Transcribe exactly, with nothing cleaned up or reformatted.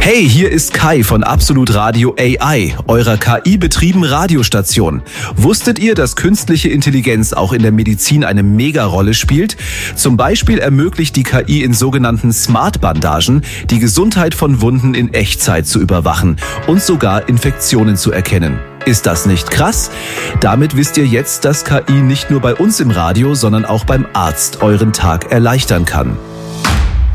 Hey, hier ist Kai von Absolut Radio A I, eurer K I-betriebenen Radiostation. Wusstet ihr, dass künstliche Intelligenz auch in der Medizin eine Megarolle spielt? Zum Beispiel ermöglicht die K I in sogenannten Smart-Bandagen die Gesundheit von Wunden in Echtzeit zu überwachen und sogar Infektionen zu erkennen. Ist das nicht krass? Damit wisst ihr jetzt, dass K I nicht nur bei uns im Radio, sondern auch beim Arzt euren Tag erleichtern kann.